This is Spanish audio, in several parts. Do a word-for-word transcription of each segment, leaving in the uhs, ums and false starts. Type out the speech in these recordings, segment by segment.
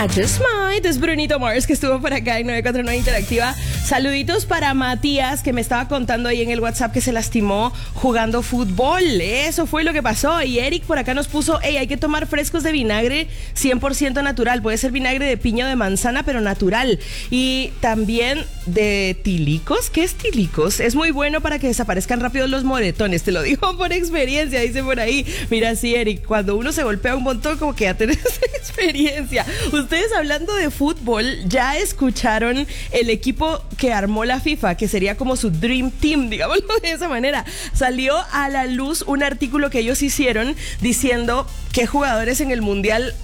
I Just Might, es Brunito Mars que estuvo por acá en novecientos cuarenta y nueve Interactiva. Saluditos para Matías, que me estaba contando ahí en el WhatsApp que se lastimó jugando fútbol. Eso fue lo que pasó. Y Eric por acá nos puso, hey, hay que tomar frescos de vinagre cien por ciento natural. Puede ser vinagre de piña o de manzana, pero natural. Y también de tilicos. ¿Qué es tilicos? Es muy bueno para que desaparezcan rápido los moretones. Te lo digo por experiencia, dice por ahí. Mira, sí, Eric, cuando uno se golpea un montón, como que ya tenés experiencia. Ustedes, hablando de fútbol, ya escucharon el equipo que armó la FIFA, que sería como su Dream Team, digámoslo de esa manera. Salió a la luz un artículo que ellos hicieron diciendo qué jugadores en el Mundial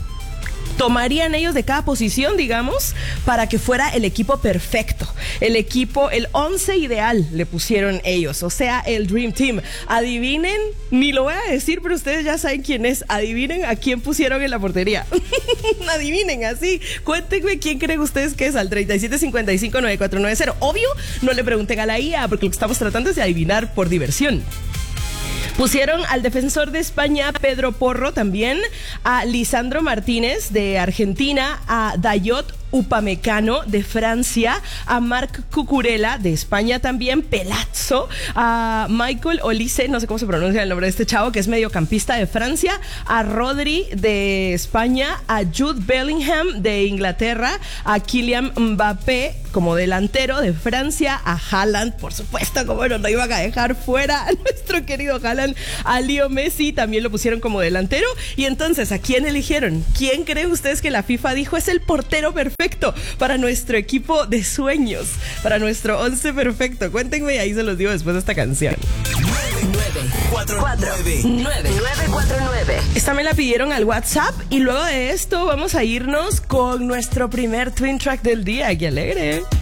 tomarían ellos de cada posición, digamos, para que fuera el equipo perfecto. El equipo, el once ideal le pusieron ellos, o sea, el Dream Team. Adivinen, ni lo voy a decir, pero ustedes ya saben quién es. Adivinen a quién pusieron en la portería. Adivinen, así. Cuéntenme quién creen ustedes que es al treinta y siete cincuenta y cinco noventa y cuatro noventa. Obvio, no le pregunten a la I A, porque lo que estamos tratando es de adivinar por diversión. Pusieron al defensor de España, Pedro Porro, también, a Lisandro Martínez de Argentina, a Dayot Upamecano de Francia, a Marc Cucurella de España también, Pelazzo, a Michael Olise, no sé cómo se pronuncia el nombre de este chavo, que es mediocampista de Francia, a Rodri de España, a Jude Bellingham de Inglaterra, a Kylian Mbappé como delantero de Francia, a Haaland, por supuesto, como no lo iban a dejar fuera a nuestro querido Haaland, a Leo Messi también lo pusieron como delantero. Y entonces, ¿a quién eligieron? ¿Quién creen ustedes que la FIFA dijo es el portero perfecto para nuestro equipo de sueños, para nuestro once perfecto? Cuéntenme y ahí se los digo después de esta canción. nueve cuatro nueve nueve nueve cuatro nueve. Esta me la pidieron al WhatsApp y luego de esto vamos a irnos con nuestro primer Twin Track del día. ¡Qué alegre!